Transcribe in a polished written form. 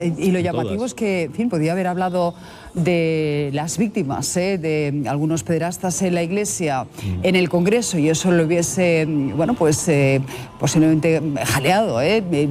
Y lo llamativo es que, en fin, podía haber hablado de las víctimas, de algunos pederastas en la Iglesia, en el Congreso, y eso lo hubiese, bueno, pues posiblemente jaleado,